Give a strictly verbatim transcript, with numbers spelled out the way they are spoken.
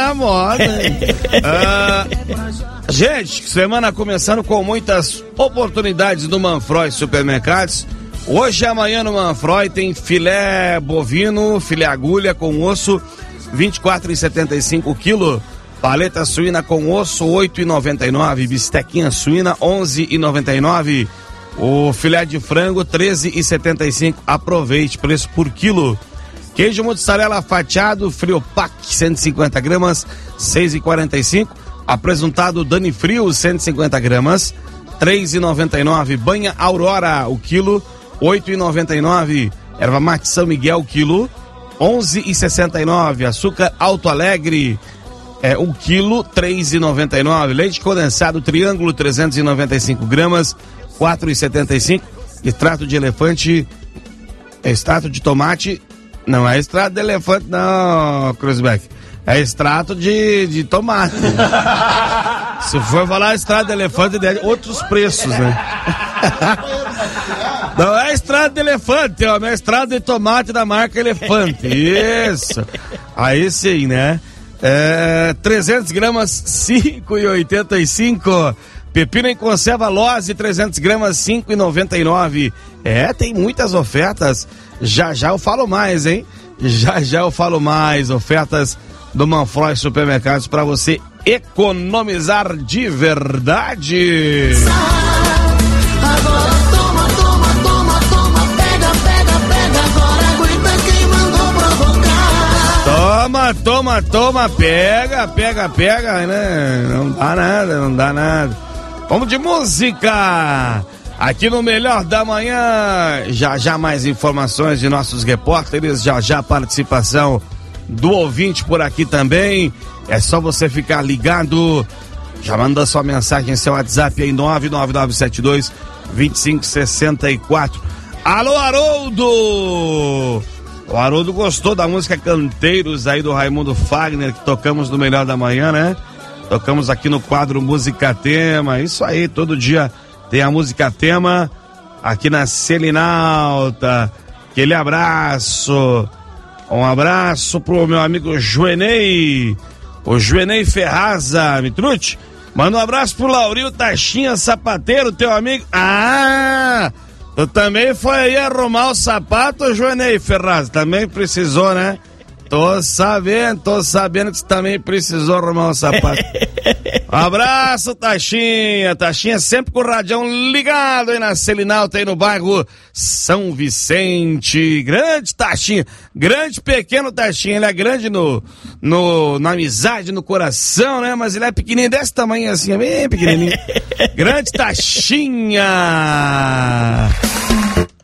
na moda, hein? ah, gente, semana começando com muitas oportunidades do Manfroy Supermercados. Hoje e amanhã no Manfroy tem filé bovino, filé agulha com osso, vinte e quatro reais e setenta e cinco centavos o quilo. Paleta suína com osso, oito reais e noventa e nove centavos. Bistequinha suína, onze reais e noventa e nove centavos. O filé de frango, treze reais e setenta e cinco centavos. Aproveite, preço por quilo. Queijo mussarela fatiado, Friopac, cento e cinquenta gramas, seis reais e quarenta e cinco centavos. Apresentado Dani Frio, cento e cinquenta gramas, três reais e noventa e nove centavos. Banha Aurora, o quilo, oito reais e noventa e nove centavos. Erva mate São Miguel, quilo, onze reais e sessenta e nove centavos. Açúcar Alto Alegre, é, um quilo, três reais e noventa e nove centavos. Leite condensado Triângulo, trezentos e noventa e cinco gramas, quatro reais e setenta e cinco centavos. Extrato de elefante, extrato de tomate, não é extrato de elefante não, Cruzbeck, é extrato de, de tomate. Se for falar extrato de elefante, é outros preços, né? Não é extrato de elefante, ó, é extrato de tomate da marca Elefante. Isso. Aí sim, né? É, trezentas gramas, cinco reais e oitenta e cinco centavos. Pepino em conserva Lose, trezentas gramas, cinco reais e noventa e nove centavos. É, tem muitas ofertas. Já já eu falo mais, hein? Já já eu falo mais. Ofertas do Manfroy Supermercados para você economizar de verdade. Agora toma, toma, toma, toma, pega, pega, pega, agora aguenta quem mandou provocar. Toma, toma, toma, pega, pega, pega, né? Não dá nada, não dá nada. Vamos de música! Aqui no Melhor da Manhã, já já mais informações de nossos repórteres, já já participação do ouvinte por aqui também. É só você ficar ligado, já manda sua mensagem em seu WhatsApp aí, nove nove nove sete dois, dois cinco seis quatro. Alô, Haroldo! O Haroldo gostou da música Canteiros aí do Raimundo Fagner, que tocamos no Melhor da Manhã, né? Tocamos aqui no quadro Música Tema, isso aí, todo dia tem a Música Tema aqui na Selinalta. Aquele abraço, um abraço pro meu amigo Joenei, o Joenei Ferraza, Mitrucci. Manda um abraço pro Laurinho Taxinha Sapateiro, teu amigo. Ah, tu também foi aí arrumar o sapato, Joenei Ferraza? Também precisou, né? Tô sabendo, tô sabendo que você também precisou arrumar um sapato. Um abraço, Taxinha. Taxinha sempre com o radião ligado aí na Selinalta, aí no bairro São Vicente. Grande Taxinha, grande pequeno Taxinha. Ele é grande no, no, na amizade, no coração, né? Mas ele é pequenininho desse tamanho assim, é bem pequenininho. Grande Taxinha.